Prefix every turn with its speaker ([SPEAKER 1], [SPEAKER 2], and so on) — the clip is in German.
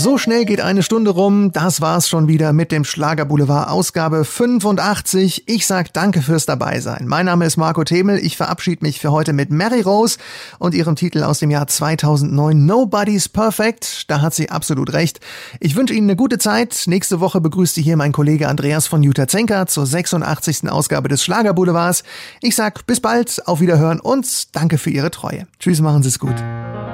[SPEAKER 1] So schnell geht eine Stunde rum. Das war's schon wieder mit dem Schlagerboulevard Ausgabe 85. Ich sag danke fürs Dabeisein. Mein Name ist Marco Themel. Ich verabschiede mich für heute mit Mary Rose und ihrem Titel aus dem Jahr 2009 Nobody's Perfect. Da hat sie absolut recht. Ich wünsche Ihnen eine gute Zeit. Nächste Woche begrüßt Sie hier mein Kollege Andreas von Jutta Zenker zur 86. Ausgabe des Schlagerboulevards. Ich sag bis bald, auf Wiederhören und danke für Ihre Treue. Tschüss, machen Sie es gut.